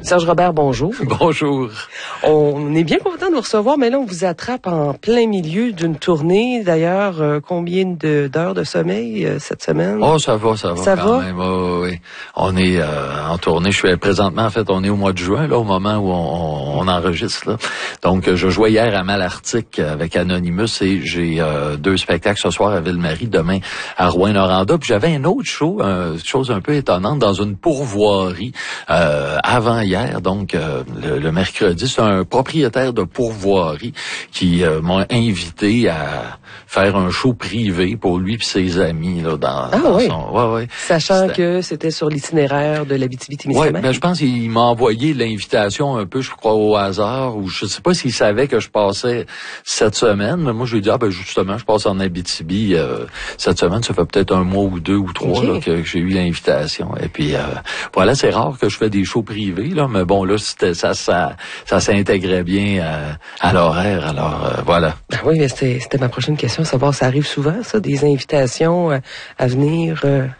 Serge Robert, bonjour. Bonjour. On est bien content de vous recevoir, mais là, on vous attrape en plein milieu d'une tournée. D'ailleurs, combien d'heures de sommeil cette semaine? Oh, ça va quand même. Oh, oui. On est en tournée. Présentement, en fait, on est au mois de juin, là, au moment où on enregistre, là. Donc, je jouais hier à Malartic avec Anonymous et j'ai 2 spectacles ce soir à Ville-Marie, demain à Rouyn-Noranda. Puis j'avais un autre show, chose un peu étonnante, dans une pourvoirie avant hier. Donc, le mercredi, c'est un propriétaire de pourvoirie qui m'a invité à faire un show privé pour lui et ses amis là dans oui. son. Ouais. Sachant que c'était sur l'itinéraire de l'Abitibi-Témiscamingue. Oui, ben je pense qu'il m'a envoyé l'invitation un peu, je crois, au hasard, ou je sais pas s'il savait que je passais cette semaine, mais moi je lui ai dit justement, je passe en Abitibi cette semaine, ça fait peut-être 1 mois ou 2 ou 3 là, que j'ai eu l'invitation. Et puis voilà, c'est rare que je fais des shows privés là, mais bon là ça s'intégrait bien à l'horaire, alors voilà. Ah oui, mais c'était ma prochaine question, savoir ça arrive souvent ça, des invitations à venir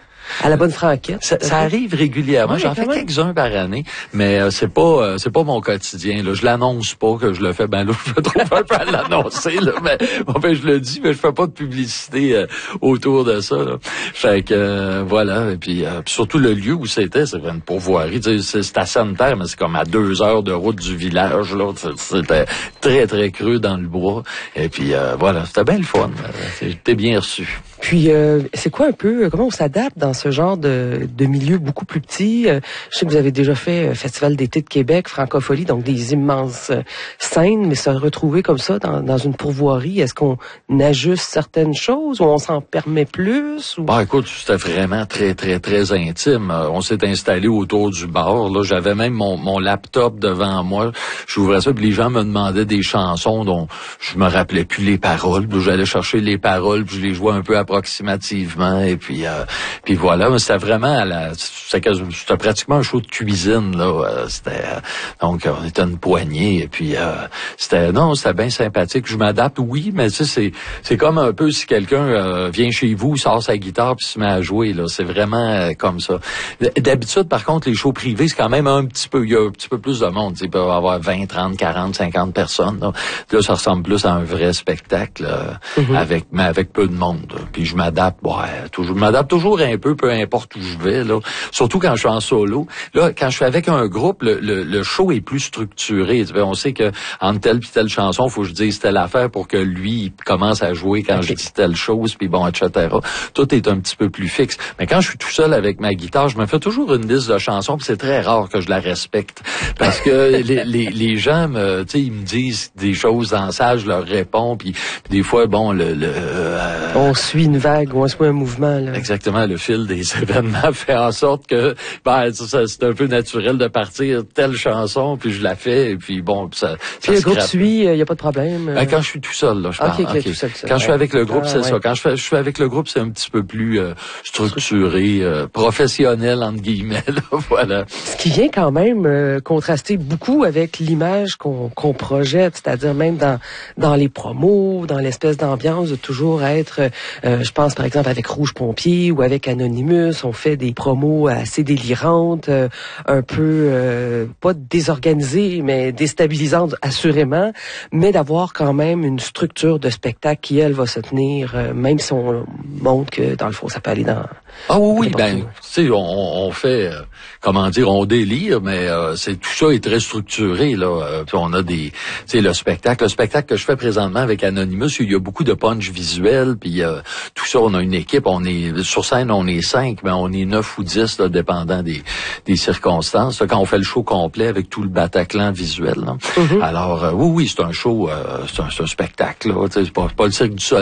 à la bonne franquette. Ça arrive régulièrement. Oui, j'en fais quelques-uns par année, mais c'est pas mon quotidien. Là, je l'annonce pas que je le fais. Ben là, je me trouve un peu à l'annoncer. Là, mais enfin, je le dis, mais je fais pas de publicité autour de ça. Là. Fait que voilà. Et puis surtout le lieu où c'était, c'est une pourvoirie. C'est à Sainte-Terre, mais c'est comme à 2 heures de route du village. Là, c'était très très creux dans le bois. Et puis voilà, c'était bien le fun. J'étais bien reçu. Puis, c'est quoi un peu, comment on s'adapte dans ce genre de milieu beaucoup plus petit? Je sais que vous avez déjà fait Festival d'été de Québec, Francophonie, donc des immenses scènes, mais se retrouver comme ça dans une pourvoirie, est-ce qu'on ajuste certaines choses ou on s'en permet plus? Ou... Écoute, c'était vraiment très, très, très intime. On s'est installé autour du bar. Là, j'avais même mon laptop devant moi. J'ouvrais ça, puis les gens me demandaient des chansons dont je me rappelais plus les paroles. Puis j'allais chercher les paroles, puis je les jouais un peu approximativement, et puis voilà, mais c'était vraiment c'était pratiquement un show de cuisine là, donc on était une poignée, et puis c'était bien sympathique. Je m'adapte, oui, mais tu sais c'est comme un peu si quelqu'un vient chez vous, sort sa guitare puis se met à jouer là, c'est vraiment comme ça. D'habitude, par contre, les shows privés, c'est quand même il y a un petit peu plus de monde, il peut y avoir 20, 30, 40, 50 personnes là, ça ressemble plus à un vrai spectacle avec peu de monde. Puis je m'adapte, je m'adapte toujours un peu importe où je vais, là. Surtout quand je suis en solo. Là, quand je suis avec un groupe, le show est plus structuré. On sait que entre telle puis telle chanson, faut que je dise telle affaire pour que lui commence à jouer quand je dis telle chose, puis bon, etc. Tout est un petit peu plus fixe. Mais quand je suis tout seul avec ma guitare, je me fais toujours une liste de chansons, puis c'est très rare que je la respecte. Parce que les gens ils me disent des choses dans ça, je leur réponds, puis des fois, bon, on suit une vague, on suit un mouvement, là. Exactement, le fil des événements fait en sorte que c'est un peu naturel de partir telle chanson, puis je la fais, et puis bon, ça le groupe suit, il y a pas de problème. Quand je suis tout seul, là, je parle. Tout seul. Quand je suis avec le groupe, c'est ça. Quand je suis avec le groupe, c'est un petit peu plus structuré, professionnel entre guillemets, là, voilà. Ce qui vient quand même contraster beaucoup avec l'image qu'on projette, c'est-à-dire même dans les promos, dans l'espèce d'ambiance de toujours être, je pense par exemple avec Rouge Pompier ou avec Anonymous, on fait des promos assez délirantes, un peu pas désorganisées, mais déstabilisantes assurément, mais d'avoir quand même une structure de spectacle qui, elle, va se tenir, même si on montre que dans le fond, ça peut aller dans... Oui, tu sais, on fait, on délire, mais tout ça est très structuré, là. Puis on a tu sais, le spectacle que je fais présentement avec Anonymous, il y a beaucoup de punch visuel, puis tout ça, on a une équipe, sur scène, on est 5, mais on est 9 ou 10, là, dépendant des circonstances. Là, quand on fait le show complet avec tout le Bataclan visuel, là. Alors, oui, c'est un show, c'est un spectacle, là. C'est pas le Cirque du Soleil.